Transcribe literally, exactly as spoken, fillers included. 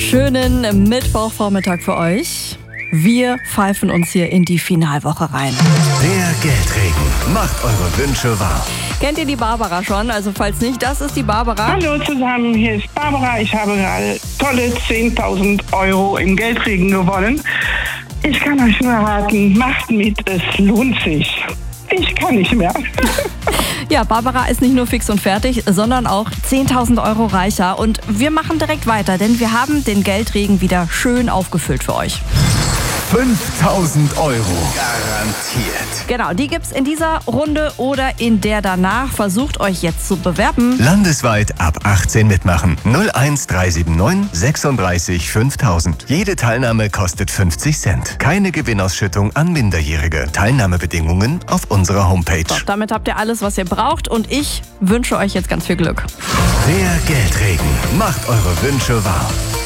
schönen Mittwochvormittag für euch. Wir pfeifen uns hier in die Finalwoche rein. Der Geldregen macht eure Wünsche wahr. Kennt ihr die Barbara schon? Also falls nicht, das ist die Barbara. Hallo zusammen, hier ist Barbara. Ich habe gerade tolle zehntausend Euro im Geldregen gewonnen. Ich kann euch nur raten, macht mit, es lohnt sich. Ich kann nicht mehr. Ja, Barbara ist nicht nur fix und fertig, sondern auch zehntausend Euro reicher. Und wir machen direkt weiter, denn wir haben den Geldregen wieder schön aufgefüllt für euch. fünftausend Euro. Garantiert. Genau, die gibt's in dieser Runde oder in der danach. Versucht euch jetzt zu bewerben. Landesweit ab achtzehn mitmachen. null eins drei sieben neun sechsunddreißig fünftausend. Jede Teilnahme kostet fünfzig Cent. Keine Gewinnausschüttung an Minderjährige. Teilnahmebedingungen auf unserer Homepage. So, damit habt ihr alles, was ihr braucht. Und ich wünsche euch jetzt ganz viel Glück. Der Geldregen macht eure Wünsche wahr.